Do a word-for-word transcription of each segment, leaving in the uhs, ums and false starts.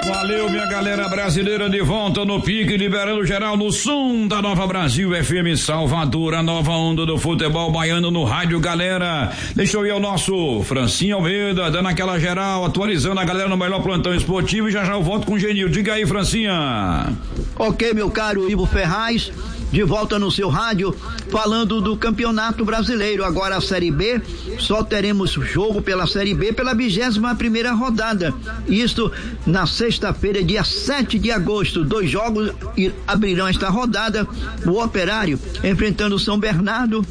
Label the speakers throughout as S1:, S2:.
S1: Valeu, minha galera brasileira, de volta no pique, liberando geral no som da Nova Brasil F M Salvador, a nova onda do futebol baiano no rádio, galera. Deixa eu ir ao nosso Francinho Almeida, dando aquela geral, atualizando a galera no melhor plantão esportivo, e já já eu volto com o Genil. Diga aí, Francinha.
S2: Ok, meu caro Ivo Ferraz, de volta no seu rádio, falando do Campeonato Brasileiro. Agora a Série B, só teremos jogo pela Série B pela vigésima primeira rodada. Isto na sexta-feira, dia sete de agosto. Dois jogos abrirão esta rodada. O Operário enfrentando o São Bernardo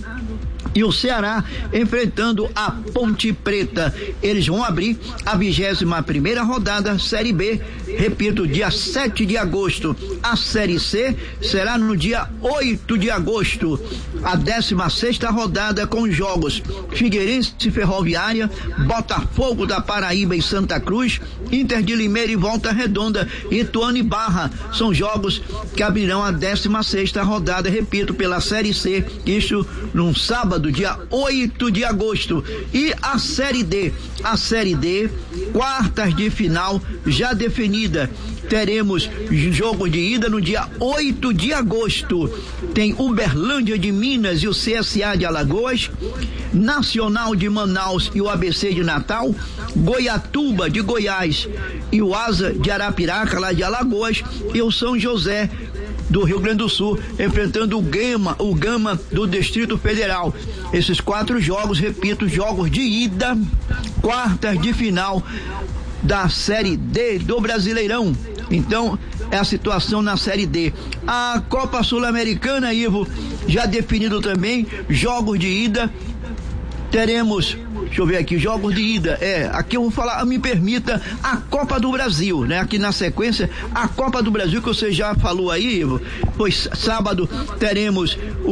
S2: e o Ceará enfrentando a Ponte Preta. Eles vão abrir a vigésima primeira rodada, Série B, repito, dia sete de agosto. A Série C será no dia oito de agosto, a décima sexta rodada, com jogos Figueirense e Ferroviária, Botafogo da Paraíba e Santa Cruz, Inter de Limeira e Volta Redonda, Ituano e Barra. São jogos que abrirão a décima sexta rodada, repito, pela Série C, isso num sábado, dia oito de agosto. E a Série D, a Série D, quartas de final já definida. Teremos jogo de ida no dia oito de agosto. Tem Uberlândia de Minas e o C S A de Alagoas, Nacional de Manaus e o A B C de Natal, Goiatuba de Goiás e o Asa de Arapiraca, lá de Alagoas, e o São José do Rio Grande do Sul, enfrentando o Gama, o Gama do Distrito Federal. Esses quatro jogos, repito, jogos de ida, quartas de final da Série D do Brasileirão. Então, é a situação na Série D. A Copa Sul-Americana, Ivo, já definido também, jogos de ida. Teremos, deixa eu ver aqui, jogos de ida, é, aqui eu vou falar, me permita, a Copa do Brasil, né? Aqui na sequência, a Copa do Brasil, que você já falou aí, Ivo, pois sábado teremos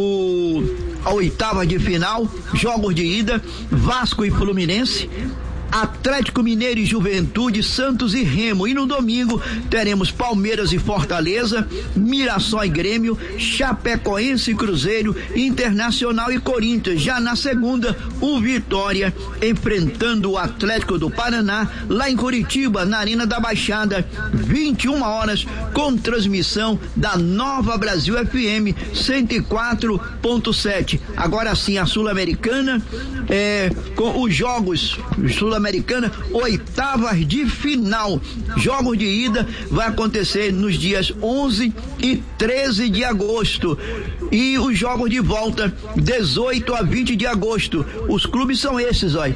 S2: o, a oitava de final, jogos de ida, Vasco e Fluminense, Atlético Mineiro e Juventude, Santos e Remo. E no domingo teremos Palmeiras e Fortaleza, Mirassol e Grêmio, Chapecoense e Cruzeiro, Internacional e Corinthians. Já na segunda, o Vitória enfrentando o Atlético do Paraná, lá em Curitiba, na Arena da Baixada, vinte e uma horas, com transmissão da Nova Brasil F M cento e quatro ponto sete. Agora sim, a Sul-Americana, é, com os jogos Sul Americana, oitavas de final. Jogos de ida vai acontecer nos dias onze e treze de agosto. E os jogos de volta, dezoito a vinte de agosto. Os clubes são esses, olha.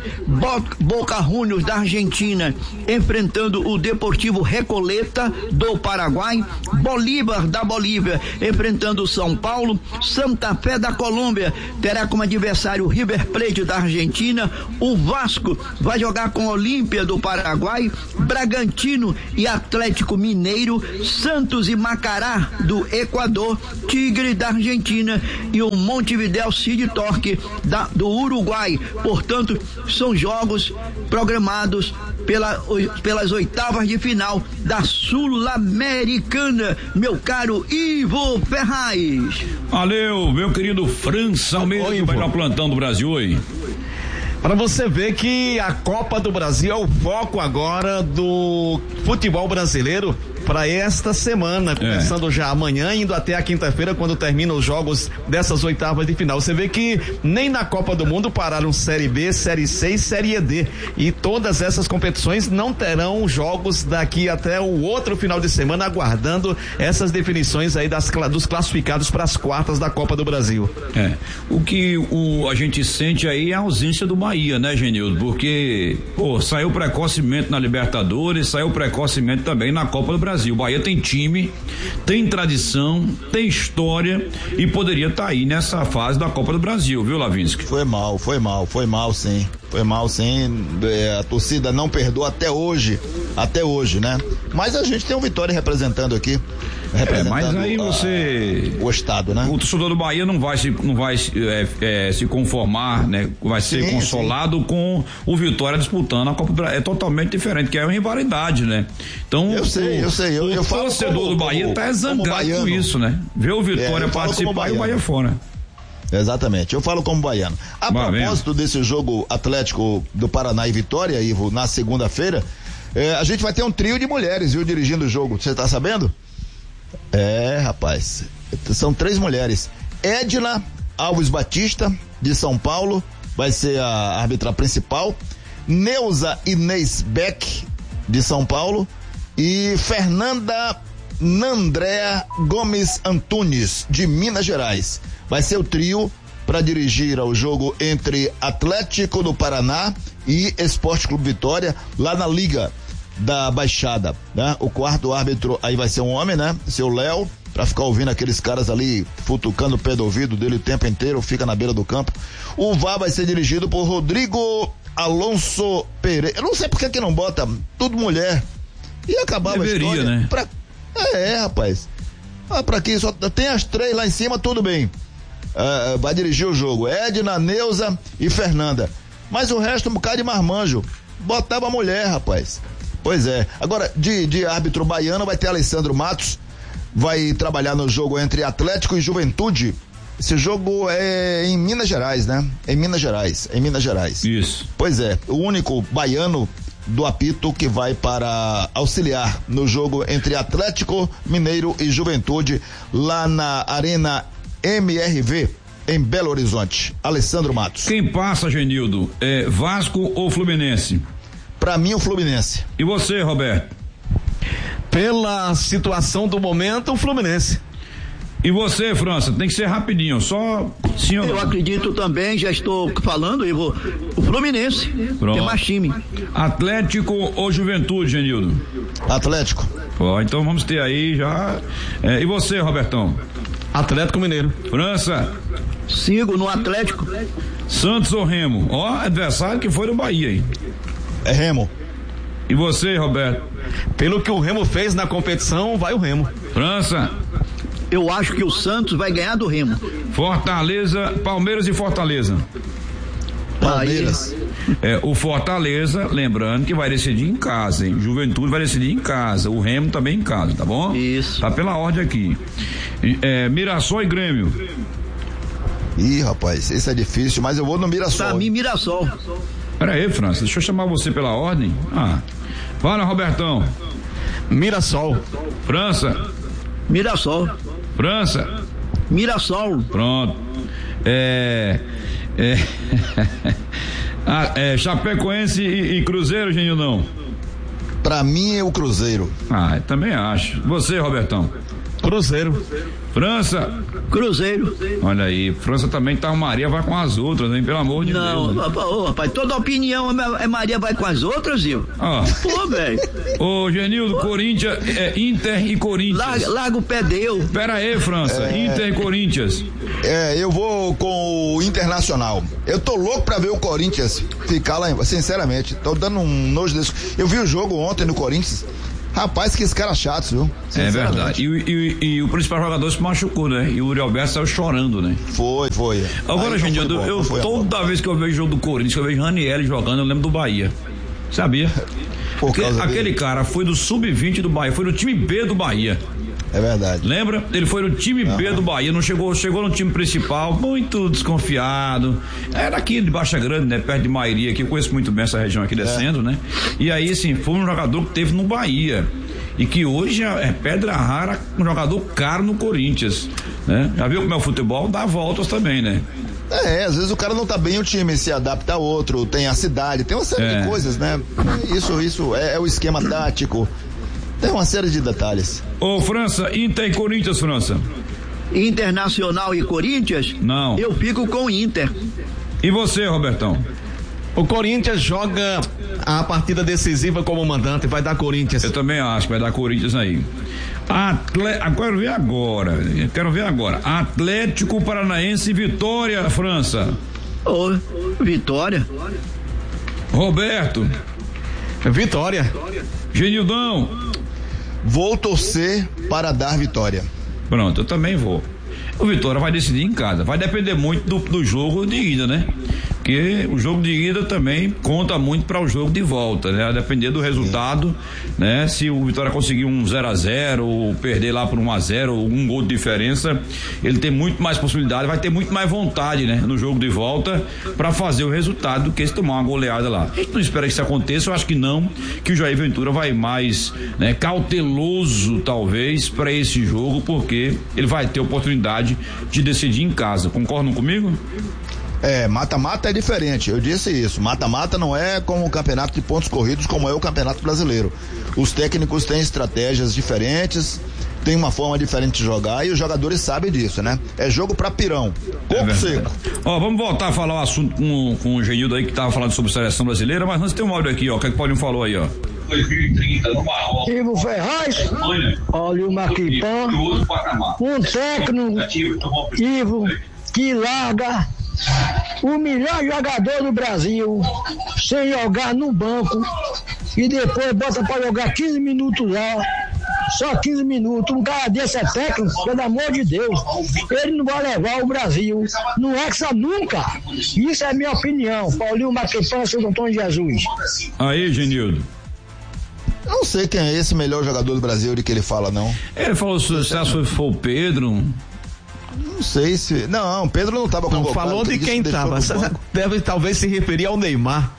S2: Boca Juniors da Argentina enfrentando o Deportivo Recoleta do Paraguai, Bolívar da Bolívia enfrentando o São Paulo, Santa Fé da Colômbia terá como adversário o River Plate da Argentina, o Vasco vai jogar com Olímpia do Paraguai, Bragantino e Atlético Mineiro, Santos e Macará do Equador, Tigre da Argentina e o Montevideo City Torque da, do Uruguai. Portanto, são jogos programados pela, pelas oitavas de final da Sul-Americana, meu caro Ivo Ferraz.
S1: Valeu, meu querido França Almeida, que vai no plantão do Brasil. Oi.
S3: Para você ver que a Copa do Brasil é o foco agora do futebol brasileiro para esta semana, começando é. já amanhã, indo até a quinta-feira, quando terminam os jogos dessas oitavas de final. Você vê que nem na Copa do Mundo pararam Série B, Série C e Série D. E todas essas competições não terão jogos daqui até o outro final de semana, aguardando essas definições aí das, dos classificados para as quartas da Copa do Brasil.
S1: É. O que o, a gente sente aí é a ausência do Bahia, né, Genildo? Porque, pô, saiu precocemente na Libertadores, saiu precocemente também na Copa do Brasil. O Bahia tem time, tem tradição, tem história e poderia estar tá aí nessa fase da Copa do Brasil, viu, Lavinsky?
S4: Foi mal, foi mal, foi mal sim, foi mal sim, é, a torcida não perdoa até hoje, até hoje, né? Mas a gente tem um Vitória representando aqui.
S1: É, mas aí você
S4: a, o estado, né?
S1: O torcedor do Bahia não vai se não vai é, é, se conformar, né? Vai ser sim, consolado sim. com o Vitória disputando a Copa do Brasil. É totalmente diferente, que é uma rivalidade, né? Então
S4: eu sei,
S1: o,
S4: eu sei, eu,
S1: o
S4: eu falo
S1: torcedor
S4: como,
S1: do Bahia
S4: como,
S1: tá zangado com isso, né? Ver o Vitória é, participar e o Bahia fora.
S4: Exatamente, eu falo como baiano. A bah, propósito mesmo. desse jogo Atlético do Paraná e Vitória, Ivo, na segunda-feira, É, a gente vai ter um trio de mulheres, viu, dirigindo o jogo. Você tá sabendo? É, rapaz. São três mulheres. Edna Alves Batista, de São Paulo, vai ser a árbitra principal. Neuza Inês Beck, de São Paulo. E Fernanda Nandréa Gomes Antunes, de Minas Gerais. Vai ser o trio para dirigir ao jogo entre Atlético do Paraná e Esporte Clube Vitória, lá na Liga da Baixada, né? O quarto árbitro aí vai ser um homem, né? Seu Léo, pra ficar ouvindo aqueles caras ali futucando o pé do ouvido dele o tempo inteiro, fica na beira do campo. O V A R vai ser dirigido por Rodrigo Alonso Pereira. Eu não sei por que que não bota tudo mulher. E acabava
S1: Deveria,
S4: a história.
S1: Né?
S4: Pra... É, rapaz. Ah, pra quê? Só tem as três lá em cima, tudo bem. Uh, vai dirigir o jogo. Edna, Neuza e Fernanda. Mas o resto um bocado de marmanjo. Botava a mulher, rapaz. Pois é. Agora, de, de árbitro baiano vai ter Alessandro Matos. Vai trabalhar no jogo entre Atlético e Juventude. Esse jogo é em Minas Gerais, né? Em Minas Gerais. Em Minas Gerais.
S1: Isso.
S4: Pois é. O único baiano do apito que vai para auxiliar no jogo entre Atlético Mineiro e Juventude lá na Arena M R V em Belo Horizonte. Alessandro Matos.
S1: Quem passa, Genildo, é Vasco ou Fluminense?
S4: Pra mim, o Fluminense.
S1: E você, Roberto?
S3: Pela situação do momento, o Fluminense.
S1: E você, França? Tem que ser rapidinho, só sim ou não?
S2: Eu acredito também, já estou falando, Ivo, o Fluminense.
S1: Pronto.
S2: Tem mais time.
S1: Atlético ou Juventude, Genildo?
S4: Atlético.
S1: Ó, então vamos ter aí já. É, e você, Robertão?
S3: Atlético Mineiro.
S1: França?
S2: Sigo no Atlético.
S1: Santos ou Remo? Ó, adversário que foi do Bahia, hein?
S4: É Remo.
S1: E você, Roberto?
S3: Pelo que o Remo fez na competição, vai o Remo.
S1: França?
S2: Eu acho que o Santos vai ganhar do Remo.
S1: Fortaleza, Palmeiras e Fortaleza.
S4: Palmeiras.
S1: É, o Fortaleza, lembrando que vai decidir em casa, hein? Juventude vai decidir em casa, o Remo também em casa, tá bom?
S2: Isso.
S1: Tá pela ordem aqui. É, Mirassol e Grêmio.
S4: Ih, rapaz, esse é difícil, mas eu vou no Mirassol.
S2: Pra mim, Mirassol.
S1: Pera aí, França, deixa eu chamar você pela ordem. Ah, fala, Robertão.
S3: Mirassol.
S1: França.
S2: Mirassol.
S1: França.
S2: Mirassol.
S1: Pronto. É. É. ah, é Chapecoense e, e Cruzeiro, Genildão?
S4: Pra mim é o Cruzeiro.
S1: Ah, eu também acho. Você, Robertão?
S3: Cruzeiro.
S1: França?
S2: Cruzeiro.
S1: Olha aí, França também tá, Maria vai com as outras, hein? Pelo amor de
S2: Não,
S1: Deus.
S2: Não, oh, rapaz, toda opinião é Maria vai com as outras, viu?
S1: Ó.
S2: Pô, velho.
S1: Ô, Genildo, Corinthians, é Inter e Corinthians.
S2: Larga, larga o pé deu.
S1: Pera aí, França, é... Inter e Corinthians.
S4: É, eu vou com o Internacional. Eu tô louco pra ver o Corinthians ficar lá, sinceramente. Tô dando um nojo desse. Eu vi o jogo ontem no Corinthians. Rapaz, que esse cara chato, viu?
S1: É verdade. E, e, e, e o principal jogador se machucou, né? E o Uri Alberto saiu chorando, né?
S4: Foi, foi.
S1: Agora, gente, eu, bom, eu toda vez que eu vejo o jogo do Corinthians, que eu vejo Ranieri jogando, eu lembro do Bahia. Sabia? Porque aquele dele. cara foi do sub vinte do Bahia, foi no time B do Bahia.
S4: É verdade.
S1: Lembra? Ele foi no time uhum. B do Bahia, não chegou, chegou no time principal, muito desconfiado. Era aqui de Baixa Grande, né? Perto de Mairia, que eu conheço muito bem essa região aqui descendo, é. né? E aí, assim, foi um jogador que teve no Bahia. E que hoje é pedra rara, um jogador caro no Corinthians, né? Já viu como é o futebol? Dá voltas também, né?
S4: É, às vezes o cara não tá bem, o time se adapta a outro, tem a cidade, tem uma série é. de coisas, né? Isso, isso é, é o esquema tático. Tem uma série de detalhes.
S1: Ô, França, Inter e Corinthians, França.
S2: Internacional e Corinthians?
S1: Não.
S2: Eu fico com o Inter.
S1: E você, Robertão?
S3: O Corinthians joga a partida decisiva como mandante, vai dar Corinthians.
S1: Eu também acho que vai dar Corinthians aí. Atle... Quero ver agora. Quero ver agora. Atlético Paranaense e Vitória, França.
S2: Ô, oh, Vitória.
S1: Roberto.
S3: Vitória.
S1: Genildão.
S4: Vou torcer para dar vitória.
S1: Pronto, eu também vou. O Vitória vai decidir em casa. Vai depender muito do, do jogo de ida, né? Porque porque o jogo de ida também conta muito para o jogo de volta, né? A depender do resultado, né? Se o Vitória conseguir um zero a zero ou perder lá por um a zero ou um gol de diferença, ele tem muito mais possibilidade, vai ter muito mais vontade, né? No jogo de volta para fazer o resultado do que se tomar uma goleada lá. A gente não espera que isso aconteça, eu acho que não, que o Jair Ventura vai mais, né, cauteloso talvez para esse jogo, porque ele vai ter oportunidade de decidir em casa. Concordam comigo?
S4: É, mata-mata é diferente, eu disse isso, mata-mata não é como o campeonato de pontos corridos, como é o campeonato brasileiro. Os técnicos têm estratégias diferentes, tem uma forma diferente de jogar e os jogadores sabem disso, né? É jogo pra pirão, corpo é seco.
S1: Ó, vamos voltar a falar o assunto com, com o Genildo aí, que tava falando sobre a seleção brasileira, mas antes tem um áudio aqui, ó, o que é que o Paulinho falou aí, ó?
S5: dois mil e trinta no Marrocos.
S6: Ivo Ferraz, olha o Maquipan, um técnico, Ivo, que larga o melhor jogador do Brasil sem jogar no banco e depois bota pra jogar quinze minutos lá, só quinze minutos. Um cara desse é técnico, pelo amor de Deus, ele não vai levar o Brasil no Hexa nunca. Isso é a minha opinião. Paulinho Maquipan, Santo Antônio de Jesus.
S1: Aí, Genildo.
S4: Não sei quem é esse melhor jogador do Brasil de que ele fala, não.
S1: Ele falou se foi o Pedro.
S4: Não sei se. Não, Pedro não estava convocado.
S3: Não falou de quem estava. Deve talvez se referir ao Neymar.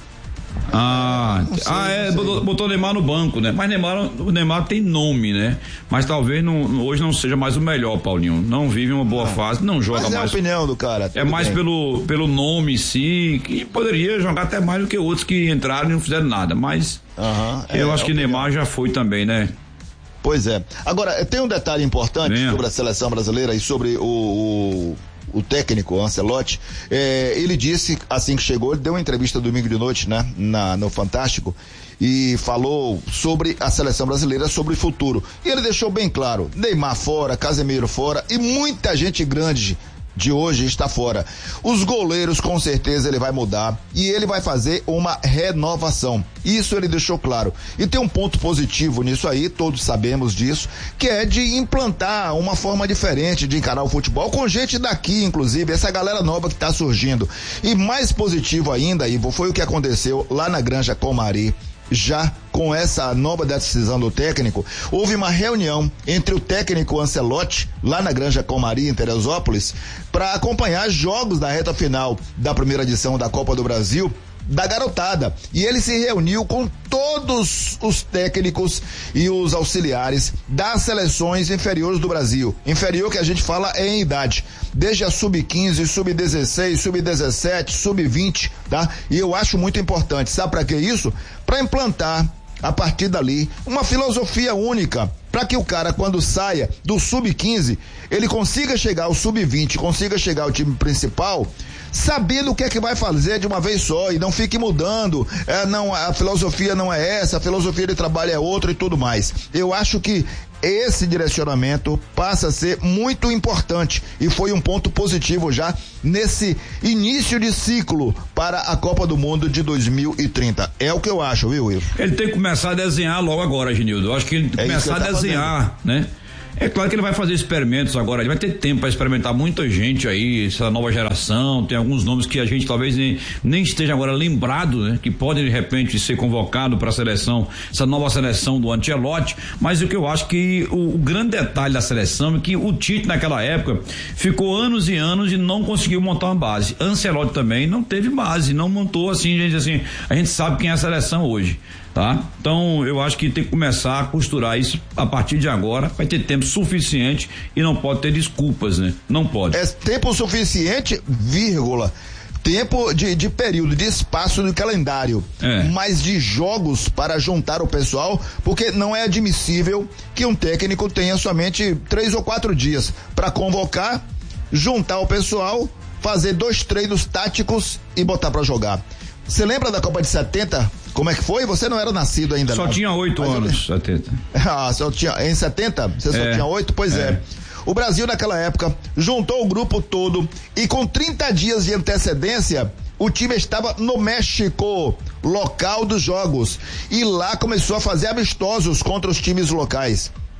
S1: Ah,
S4: sei,
S1: ah é, botou, botou o Neymar no banco, né? Mas Neymar, o Neymar tem nome, né? Mas talvez não, hoje não seja mais o melhor, Paulinho. Não vive uma boa não. fase, não joga
S4: Mas é
S1: mais.
S4: É a opinião do cara.
S1: É mais pelo, pelo nome em si, que poderia jogar até mais do que outros que entraram e não fizeram nada. Mas
S4: uhum,
S1: eu
S4: é,
S1: acho
S4: é
S1: que
S4: opinião.
S1: Neymar já foi também, né?
S4: Pois é. Agora, tem um detalhe importante Venha. sobre a seleção brasileira e sobre o, o, o técnico Ancelotti. É, ele disse, assim que chegou, ele deu uma entrevista domingo de noite, né, na, no Fantástico, e falou sobre a seleção brasileira, sobre o futuro. E ele deixou bem claro, Neymar fora, Casemiro fora e muita gente grande de hoje está fora. Os goleiros, com certeza, ele vai mudar e ele vai fazer uma renovação. Isso ele deixou claro. E tem um ponto positivo nisso aí, todos sabemos disso, que é de implantar uma forma diferente de encarar o futebol com gente daqui, inclusive, essa galera nova que está surgindo. E mais positivo ainda, Ivo, foi o que aconteceu lá na Granja Comari. Já com essa nova decisão do técnico, houve uma reunião entre o técnico Ancelotti, lá na Granja Comari, em Teresópolis, para acompanhar jogos da reta final da primeira edição da Copa do Brasil, da garotada. E ele se reuniu com todos os técnicos e os auxiliares das seleções inferiores do Brasil. Inferior que a gente fala é em idade, desde a sub quinze, sub dezesseis, sub dezessete, sub vinte, tá? E eu acho muito importante, sabe para que isso? Para implantar a partir dali uma filosofia única, para que o cara, quando saia do sub quinze, ele consiga chegar ao sub vinte, consiga chegar ao time principal, sabendo o que é que vai fazer de uma vez só e não fique mudando, é, não, a filosofia não é essa, a filosofia de trabalho é outra e tudo mais. Eu acho que esse direcionamento passa a ser muito importante e foi um ponto positivo já nesse início de ciclo para a Copa do Mundo de dois mil e trinta. É o que eu acho, viu, Will?
S1: Ele tem que começar a desenhar logo agora, Genildo. Eu acho que ele tem que é começar que a desenhar, fazendo. né? É claro que ele vai fazer experimentos agora, ele vai ter tempo para experimentar muita gente aí, essa nova geração, tem alguns nomes que a gente talvez nem, nem esteja agora lembrado, né? Que podem de repente ser convocado para a seleção, essa nova seleção do Ancelotti, mas o que eu acho que o, o grande detalhe da seleção é que o Tite naquela época ficou anos e anos e não conseguiu montar uma base. Ancelotti também não teve base, não montou assim, gente, assim, a gente sabe quem é a seleção hoje. Tá? Então eu acho que tem que começar a costurar isso a partir de agora, vai ter tempo suficiente e não pode ter desculpas, né? Não pode.
S4: É tempo suficiente, vírgula, tempo de, de período, de espaço no calendário, é. mas de jogos para juntar o pessoal, porque não é admissível que um técnico tenha somente três ou quatro dias para convocar, juntar o pessoal, fazer dois treinos táticos e botar para jogar. Você lembra da Copa de setenta? Como é que foi? Você não era nascido ainda,
S1: Só
S4: não.
S1: tinha oito anos, setenta.
S4: Ah, só tinha, em setenta? Você
S1: é,
S4: só tinha oito? Pois é. é. O Brasil naquela época juntou o grupo todo e com trinta dias de antecedência, o time estava no México, local dos jogos, e lá começou a fazer amistosos contra os times locais.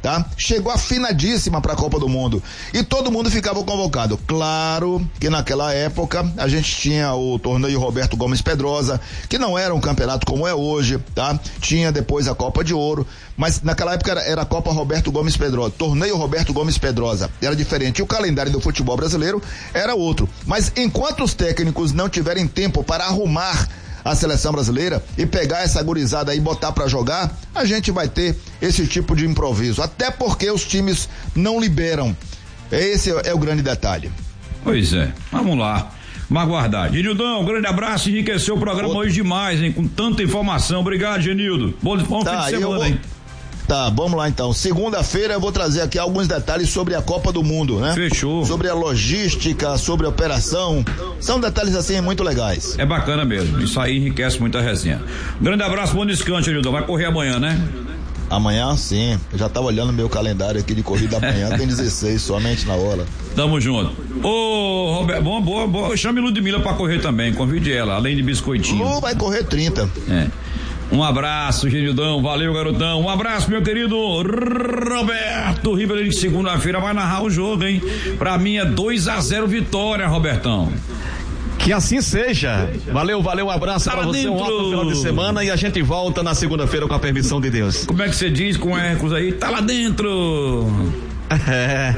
S4: tá? Chegou afinadíssima para a Copa do Mundo e todo mundo ficava convocado. Claro que naquela época a gente tinha o torneio Roberto Gomes Pedrosa, que não era um campeonato como é hoje, tá? Tinha depois a Copa de Ouro, mas naquela época era, era a Copa Roberto Gomes Pedrosa, torneio Roberto Gomes Pedrosa, era diferente. E o calendário do futebol brasileiro era outro. Mas enquanto os técnicos não tiverem tempo para arrumar a seleção brasileira e pegar essa gurizada aí e botar pra jogar, a gente vai ter esse tipo de improviso, até porque os times não liberam. Esse é o grande detalhe.
S1: Pois é, vamos lá, vamos aguardar. Genildão, um grande abraço, enriqueceu o programa hoje demais, hein, com tanta informação. Obrigado, Genildo. Bom, bom
S4: tá,
S1: fim de semana,
S4: vou...
S1: hein.
S4: Tá, vamos lá então. Segunda-feira eu vou trazer aqui alguns detalhes sobre a Copa do Mundo, né?
S1: Fechou.
S4: Sobre a logística, sobre a operação. São detalhes assim muito legais.
S1: É bacana mesmo. Isso aí enriquece muito a resenha. Grande abraço, bom descanso, Genildão. Vai correr amanhã, né?
S4: Amanhã sim. Eu já tava olhando meu calendário aqui de corrida amanhã, tem dezesseis, somente na hora.
S1: Tamo junto. Ô, Roberto, bom, boa, boa. Chame Ludmilla pra correr também, convide ela, além de biscoitinho.
S4: Lu vai correr trinta.
S1: É. Um abraço, Genildão, valeu, garotão. Um abraço, meu querido Roberto Ribeiro, de segunda-feira vai narrar o jogo, hein? Pra mim é dois a zero vitória, Robertão.
S3: Que assim seja. Valeu, valeu, um abraço tá pra você, dentro. Um ótimo final de semana e a gente volta na segunda-feira com a permissão de Deus.
S1: Como é que você diz com Hércules aí? Tá lá dentro.
S3: É.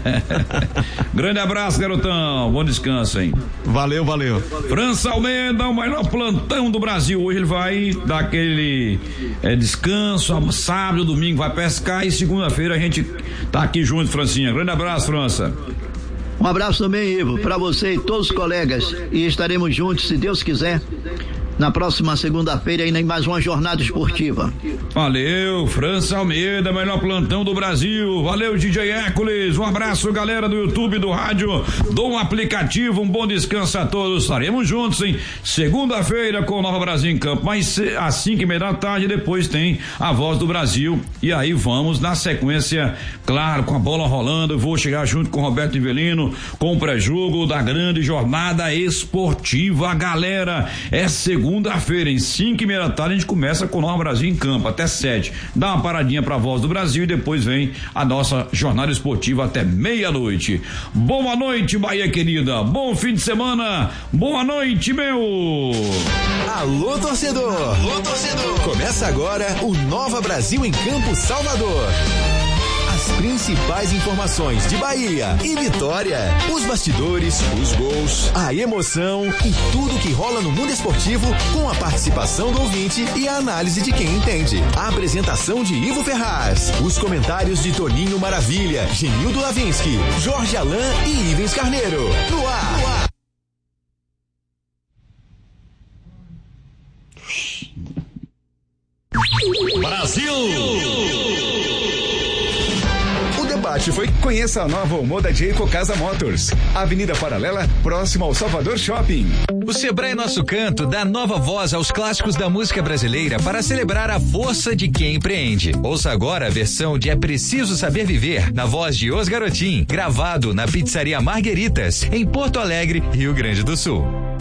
S1: Grande abraço, garotão. Bom descanso, hein?
S3: Valeu, valeu.
S1: França Almeida, o maior plantão do Brasil. Hoje ele vai dar aquele é, descanso. Sábado, domingo vai pescar e segunda-feira a gente tá aqui junto, Francinha. Grande abraço, França.
S2: Um abraço também, Ivo, para você e todos os colegas. E estaremos juntos, se Deus quiser, na próxima segunda-feira ainda em mais uma jornada esportiva.
S1: Valeu, França Almeida, melhor plantão do Brasil. Valeu, D J Hércules. Um abraço, galera do YouTube, do rádio, do aplicativo. Um bom descanso a todos. Estaremos juntos, hein? Segunda-feira com o Nova Brasil em campo. Mas às cinco e meia da tarde, depois tem a Voz do Brasil. E aí vamos na sequência, claro, com a bola rolando. Eu vou chegar junto com o Roberto Ivelino, com o pré-jogo da grande jornada esportiva. Galera, é segunda. Segunda-feira, em cinco e meia da tarde, a gente começa com o Nova Brasil em campo, até sete. Dá uma paradinha pra Voz do Brasil e depois vem a nossa jornada esportiva até meia-noite. Boa noite, Bahia querida. Bom fim de semana. Boa noite, meu.
S7: Alô, torcedor. Alô, torcedor. Começa agora o Nova Brasil em Campo, Salvador. As principais informações de Bahia e Vitória, os bastidores, os gols, a emoção e tudo que rola no mundo esportivo com a participação do ouvinte e a análise de quem entende. A apresentação de Ivo Ferraz, os comentários de Toninho Maravilha, Genildo Lavinski, Jorge Alain e Ivens Carneiro. No ar. No ar.
S8: Brasil!
S9: Foi conheça a nova Omoda Jayco Casa Motors, Avenida Paralela, próximo ao Salvador Shopping.
S10: O Sebrae Nosso Canto dá nova voz aos clássicos da música brasileira para celebrar a força de quem empreende. Ouça agora a versão de É Preciso Saber Viver, na voz de Os Garotim, gravado na Pizzaria Margueritas, em Porto Alegre, Rio Grande do Sul.